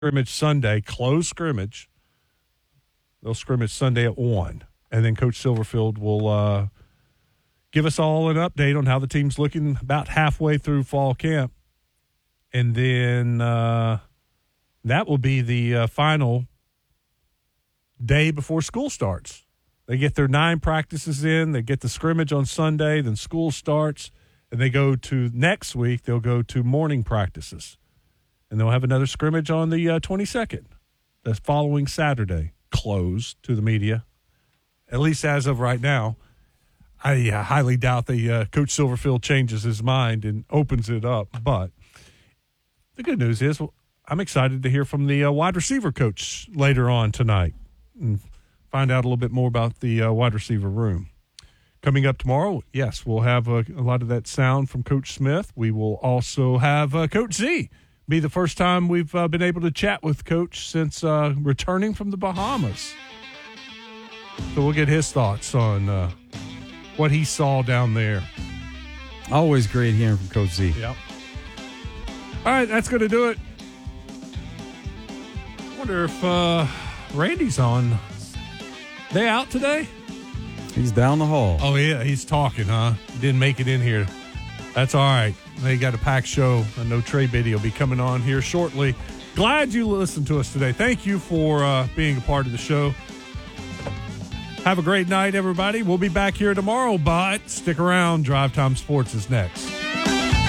scrimmage Sunday, closed scrimmage. They'll scrimmage Sunday at 1. And then Coach Silverfield will give us all an update on how the team's looking about halfway through fall camp. And then that will be the final day before school starts. They get their 9 practices in. They get the scrimmage on Sunday. Then school starts. And they go to next week, they'll go to morning practices. And they'll have another scrimmage on the 22nd. The following Saturday, closed to the media, at least as of right now. I highly doubt Coach Silverfield changes his mind and opens it up. But the good news is I'm excited to hear from the wide receiver coach later on tonight and find out a little bit more about the wide receiver room. Coming up tomorrow, yes, we'll have a lot of that sound from Coach Smith. We will also have Coach Z. Be the first time we've been able to chat with Coach since returning from the Bahamas. So we'll get his thoughts on what he saw down there. Always great hearing from Coach Z. Yep. All right, that's going to do it. I wonder if Randy's on. They out today? He's down the hall. Oh, yeah, he's talking, huh? Didn't make it in here. That's all right. They got a packed show. I know Trey Biddy will be coming on here shortly. Glad you listened to us today. Thank you for being a part of the show. Have a great night, everybody. We'll be back here tomorrow, but stick around. Drive Time Sports is next.